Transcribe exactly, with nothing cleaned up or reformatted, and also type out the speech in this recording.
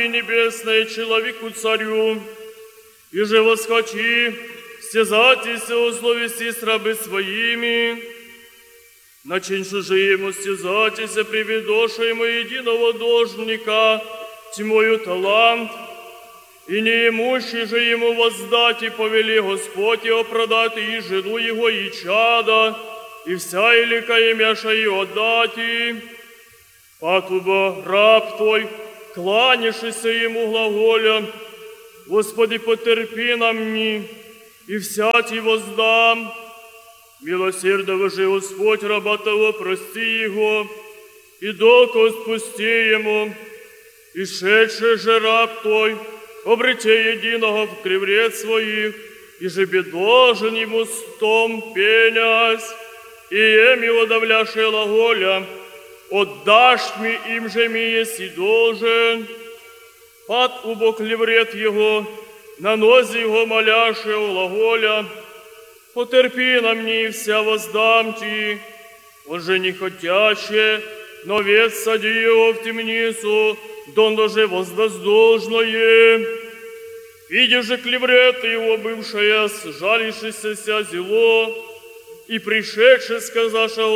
Царствие Небесное человеку царю, и же восхочи, стязайтесь о словеси с рабы своими, начинши же ему стязайтесь, приведоша ему единого должника, тьмою талант, и неимущий же ему воздать, и повели Господь его продать, и жену его, и чада, и вся илика имяша и отдать, и патуба раб твой, кланяшися ему глаголя, Господи, потерпи на мне, и всять и воздам. Милосердного же Господь раба того, прости его, и долг отпусти ему, и шедший же раб твой, обрете единого в криврец своих, и же бедложен ему стом пенясь, и ем его давляше глаголя, отдашь ми им же ми еси должен. Пад убок леврет его, на нозе его моляше глаголя, потерпи на мне, и вся воздам ти. Он же не хотяще, но вет сади его в темницу, донно же воздаст должное. Видя же клеврет его бывшая, сжалившийся зело, и пришедший сказаша